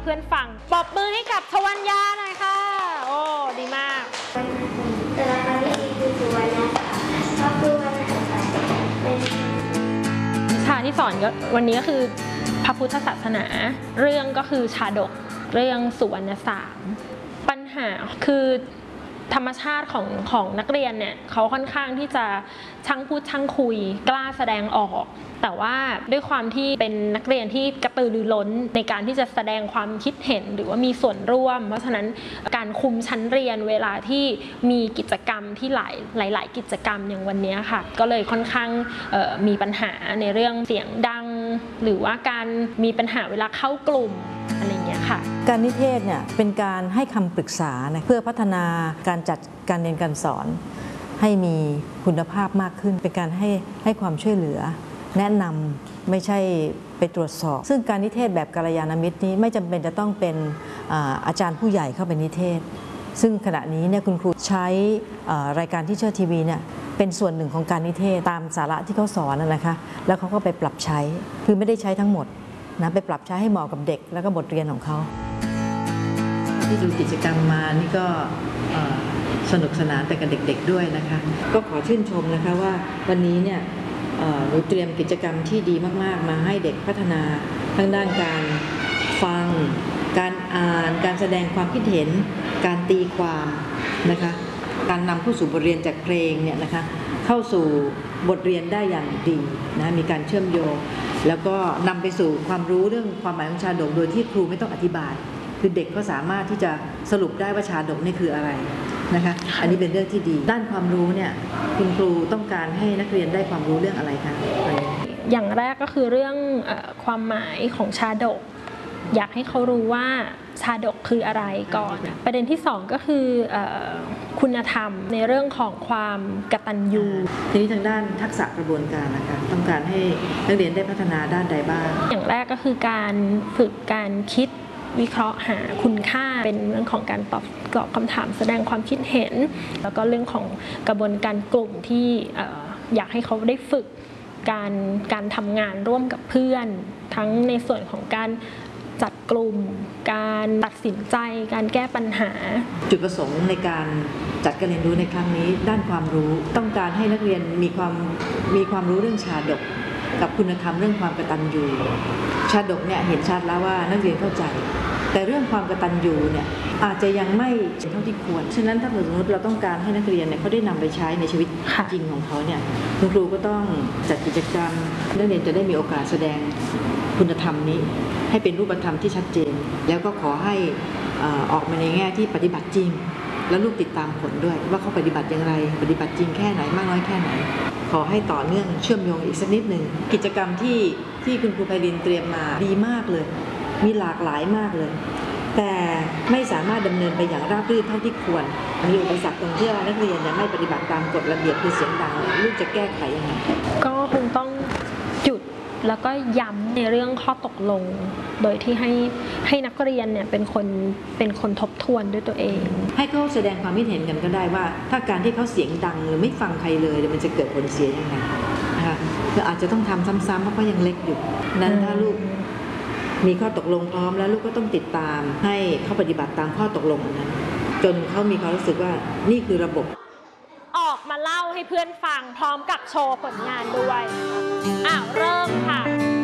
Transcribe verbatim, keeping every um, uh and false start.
พื่อนฟังปรบมือให้กับชวัญญาหน่อยค่ะโอ้ดีมากแต่ละครั้งที่ดีคือสุวรรณค่ะชอบดูวันไหนคะเป็นวิชาที่สอนก็วันนี้ก็คือพระพุทธศาสนาเรื่องก็คือชาดกเรื่องสุวรรณสามปัญหาคือธรรมชาติของของนักเรียนเนี่ยเขาค่อนข้างที่จะช่างพูดช่างคุยกล้าแสดงออกแต่ว่าด้วยความที่เป็นนักเรียนที่กระตือรือร้นในการที่จะแสดงความคิดเห็นหรือว่ามีส่วนร่วมเพราะฉะนั้นการคุมชั้นเรียนเวลาที่มีกิจกรรมที่หลายหลายๆกิจกรรมอย่างวันนี้ค่ะก็เลยค่อนข้างมีปัญหาในเรื่องเสียงดังหรือว่าการมีปัญหาเวลาเข้ากลุ่มอะไรอย่างเงี้ยค่ะการนิเทศเนี่ยเป็นการให้คำปรึกษาเพื่อพัฒนาการจัดการเรียนการสอนให้มีคุณภาพมากขึ้นเป็นการให้ให้ความช่วยเหลือแนะนำไม่ใช่ไปตรวจสอบซึ่งการนิเทศแบบกัลยาณมิตรนี้ไม่จำเป็นจะต้องเป็นอาจารย์ผู้ใหญ่เข้าไปนิเทศซึ่งขณะนี้เนี่ยคุณครูใช้รายการที่เชิดทีวีเนี่ยเป็นส่วนหนึ่งของการนิเทศตามสาระที่เขาสอนนะคะแล้วเขาก็ไปปรับใช้คือไม่ได้ใช้ทั้งหมดนะไปปรับใช้ให้เหมาะกับเด็กแล้วก็บทเรียนของเขาที่ดูกิจกรรมมานี่ก็สนุกสนานไปกับเด็กๆด้วยนะคะก็ขอชื่นชมนะคะว่าวันนี้เนี่ยหนูเตรียมกิจกรรมที่ดีมากๆมาให้เด็กพัฒนาทั้งด้านการฟังการอ่านการแสดงความคิดเห็นการตีความนะคะการนำเข้าสู่บทเรียนจากเพลงเนี่ยนะคะเข้าสู่บทเรียนได้อย่างดีนะมีการเชื่อมโยงแล้วก็นำไปสู่ความรู้เรื่องความหมายของชาดกโดยที่ครูไม่ต้องอธิบายคือเด็กก็สามารถที่จะสรุปได้ว่าชาดกนี่คืออะไรนะคะอันนี้เป็นเรื่องที่ดีด้านความรู้เนี่ยคุณครูต้องการให้นักเรียนได้ความรู้เรื่องอะไรคะอย่างแรกก็คือเรื่องเอ่อความหมายของชาดกอยากให้เขารู้ว่าชาดกคืออะไรก่อนประเด็นที่สองก็คือเอ่อคุณธรรมในเรื่องของความกตัญญูทีนี้ทางด้านทักษะกระบวนการนะคะต้องการให้นักเรียนได้พัฒนาด้านใดบ้างอย่างแรกก็คือการฝึกการคิดวิเคราะห์หาคุณค่าเป็นเรื่องของการตอบตอบคำถามแสดงความคิดเห็นแล้วก็เรื่องของกระบวนการกลุ่มที่อยากให้เขาได้ฝึกการการทำงานร่วมกับเพื่อนทั้งในส่วนของการจัดกลุ่มการตัดสินใจการแก้ปัญหาจุดประสงค์ในการจัดการเรียนรู้ในครั้งนี้ด้านความรู้ต้องการให้นักเรียนมีความมีความรู้เรื่องชาดกกับคุณธรรมเรื่องความกตัญญูชาดกเนี่ยเห็นชัดแล้วว่านักเรียนเข้าใจแต่เรื่องความกตัญญูเนี่ยอาจจะยังไม่เท่าที่ควรฉะนั้นถ้าสมมติเราต้องการให้นักเรียนเนี่ยเขาได้นำไปใช้ในชีวิตจริงของเขาเนี่ยคุณครูก็ต้องจัดกิจกรรมนักเรียนจะได้มีโอกาสแสดงคุณธรรมนี้ให้เป็นรูปธรรมที่ชัดเจนแล้วก็ขอให้ออกมาในแง่ที่ปฏิบัติจริงแล้วลูกติดตามผลด้วยว่าเขาปฏิบัติอย่างไรปฏิบัติจริงแค่ไหนมากน้อยแค่ไหนขอให้ต่อเนื่องเชื่อมโยงอีกสักนิดหนึ่งกิจกรรมที่ที่คุณครูไพรินเตรียมมาดีมากเลยมีหลากหลายมากเลยแต่ไม่สามารถดำเนินไปอย่างราบรื่นเท่าที่ควรมีอุปสรรคตรงที่นักเรียนไม่ปฏิบัติตามกฎระเบียบคือเสียงดังลูกจะแก้ไขยังไงก็คงต้องหยุดแล้วก็ย้ำในเรื่องข้อตกลงโดยที่ให้ให้นักเรียนเนี่ยเป็นคนเป็นคนทบทวนด้วยตัวเองให้เขาแสดงความคิดเห็นกันก็ได้ว่าถ้าการที่เขาเสียงดังหรือไม่ฟังใครเลยมันจะเกิดผลเสียยังไงนะคะคืออาจจะต้องทำซ้ำๆเพราะเขายังเล็กอยู่นั้นถ้าลูกมีข้อตกลงพร้อมแล้วลูกก็ต้องติดตามให้เขาปฏิบัติตามข้อตกลงนั้นจนเขามีความรู้สึกว่านี่คือระบบออกมาเล่าให้เพื่อนฟังพร้อมกับโชว์ผลงานด้วยอ้าวเริ่มค่ะ